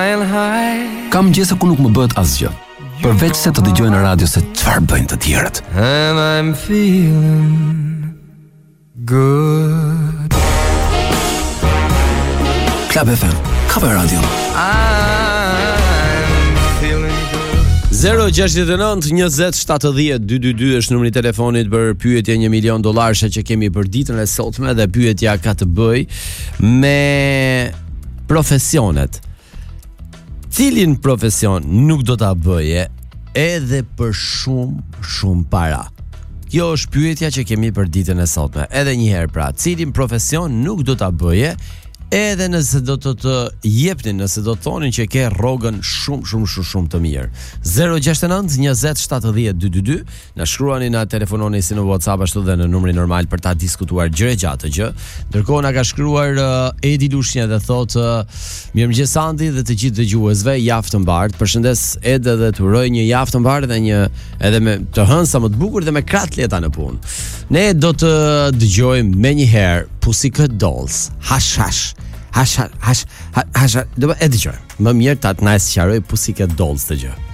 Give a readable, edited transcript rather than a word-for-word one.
Kam gjesa ku nuk më bëhet asgjë, përveç se të dëgjoj në radio se çfarë bëjnë të tjerët. And I'm feeling good. Club FM, Cover Radio. I'm feeling good. 069-20-70-222 është numri i telefonit për pyetje $1 milion që kemi për ditën e sotme, dhe pyetja ka të bëj me profesionet. Cilin profesion nuk do ta bëje edhe për shumë para? Kjo është pyetja që kemi për ditën e sotme. Edhe një herë pra, cilin profesion nuk do ta bëje edhe nëse do të jepnin, nëse do të thonin që ke rrogën shumë të mirë. 069-20-70-222 na shkruani, na telefononi si në WhatsApp ashtu dhe në numrin normal për ta diskutuar gjëre gjatë gjë. Ndërkohë na ka shkruar Edi Lushnja dhe thotë mirëmëngjes Andi dhe të gjithë dëgjuesve, javë të mbarë. Përshëndes Ed dhe të uroj një javë të mbarë dhe edhe me të hënsa më të bukur dhe me kratleta në punë. Ne do të dëgjojmë menjëherë Pussycat Dolls. Hash. Do e dëgjoj. Më mirë ta të na sqaroj Pussycat Dolls të gjë.